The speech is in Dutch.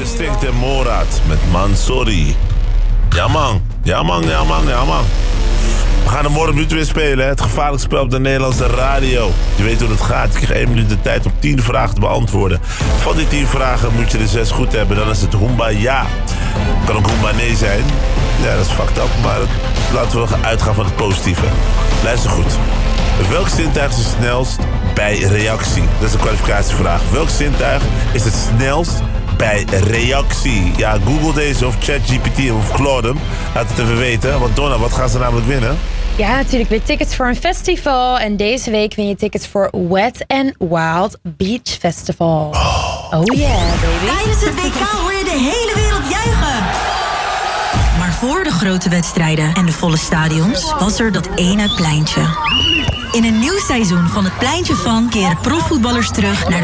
Instinct en Morad met Mansouri. Ja man. We gaan de morgen minuten weer spelen, hè? Het gevaarlijkste spel op de Nederlandse radio. Je weet hoe het gaat. Je krijgt 1 minuut de tijd om 10 vragen te beantwoorden. Van die 10 vragen moet je er 6 goed hebben. Dan is het Hoemba ja. Kan ook Hoemba nee zijn. Ja, dat is fucked up. Maar laten we uitgaan van het positieve. Luister goed. Welk zintuig is het snelst bij reactie? Dat is een kwalificatievraag. Welk zintuig is het snelst bij reactie? Ja, Google deze of ChatGPT of Claude. Laat het even weten. Want Donna, wat gaan ze namelijk winnen? Ja, natuurlijk weer tickets voor een festival. En deze week win je tickets voor Wet n Wild Beach Festival. Oh yeah, baby. Tijdens het WK hoor je de hele wereld juichen. Maar voor de grote wedstrijden en de volle stadions was er dat ene pleintje. In een nieuw seizoen van het Pleintje van keren profvoetballers terug naar